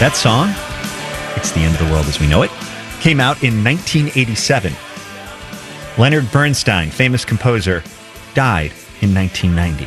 That song, It's the End of the World as We Know It, came out in 1987. Leonard Bernstein, famous composer, died in 1990.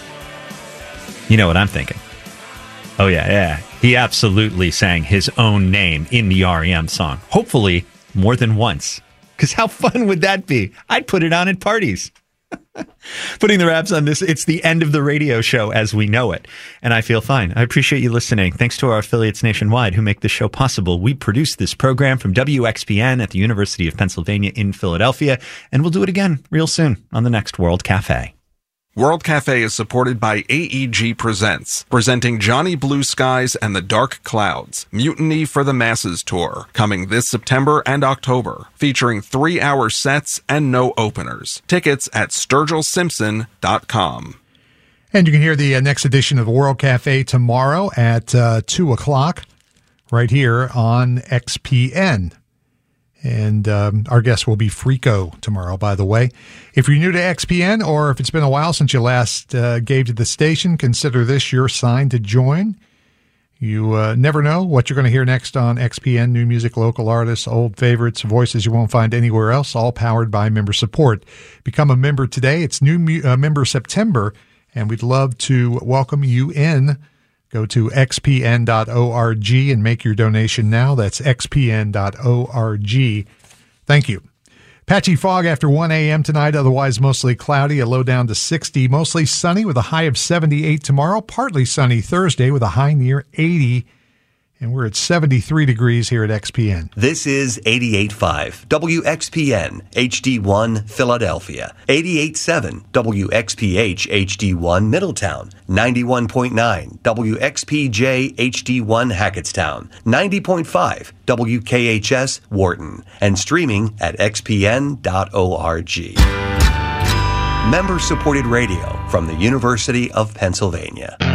You know what I'm thinking. Oh, yeah. He absolutely sang his own name in the REM song. Hopefully more than once. Because how fun would that be? I'd put it on at parties. Putting the wraps on this, it's the end of the radio show as we know it. And I feel fine. I appreciate you listening. Thanks to our affiliates nationwide who make this show possible. We produce this program from WXPN at the University of Pennsylvania in Philadelphia. And we'll do it again real soon on the next World Cafe. World Cafe is supported by AEG Presents, presenting Johnny Blue Skies and the Dark Clouds, Mutiny for the Masses Tour, coming this September and October, featuring 3-hour sets and no openers. Tickets at SturgillSimpson.com. And you can hear the next edition of the World Cafe tomorrow at 2 o'clock right here on XPN. And our guest will be Frico tomorrow, by the way. If you're new to XPN or if it's been a while since you last gave to the station, consider this your sign to join. You never know what you're going to hear next on XPN. New music, local artists, old favorites, voices you won't find anywhere else, all powered by member support. Become a member today. It's new member September, and we'd love to welcome you in. Go to xpn.org and make your donation now. That's xpn.org. Thank you. Patchy fog after 1 a.m. tonight, otherwise mostly cloudy, a low down to 60. Mostly sunny with a high of 78 tomorrow. Partly sunny Thursday with a high near 80. And we're at 73 degrees here at XPN. This is 88.5 WXPN HD1 Philadelphia, 88.7 WXPH HD1 Middletown, 91.9 WXPJ HD1 Hackettstown, 90.5 WKHS Wharton, and streaming at xpn.org. Member-supported radio from the University of Pennsylvania.